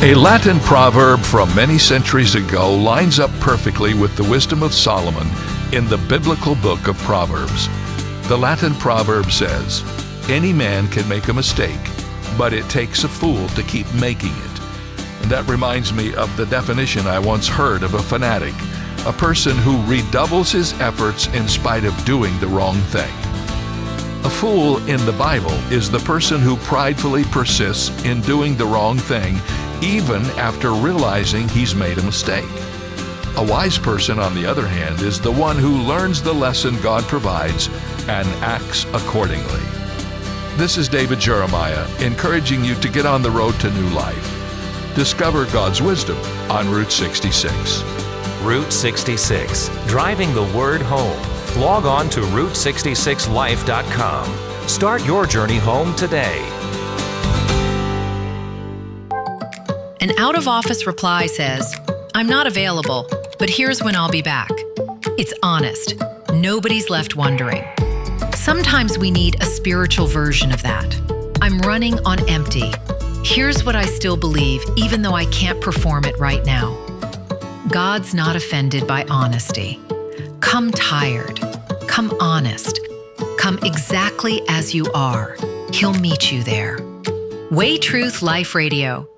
A Latin proverb from many centuries ago lines up perfectly with the wisdom of Solomon in the biblical book of Proverbs. The Latin proverb says, "Any man can make a mistake, but it takes a fool to keep making it." And that reminds me of the definition I once heard of a fanatic, a person who redoubles his efforts in spite of doing the wrong thing. A fool in the Bible is the person who pridefully persists in doing the wrong thing even after realizing he's made a mistake. A wise person, on the other hand, is the one who learns the lesson God provides and acts accordingly. This is David Jeremiah, encouraging you to get on the road to new life. Discover God's wisdom on Route 66. Route 66, driving the word home. Log on to Route66Life.com. Start your journey home today. An out-of-office reply says, "I'm not available, but here's when I'll be back." It's honest. Nobody's left wondering. Sometimes we need a spiritual version of that. "I'm running on empty. Here's what I still believe, even though I can't perform it right now." God's not offended by honesty. Come tired. Come honest. Come exactly as you are. He'll meet you there. Way Truth Life Radio.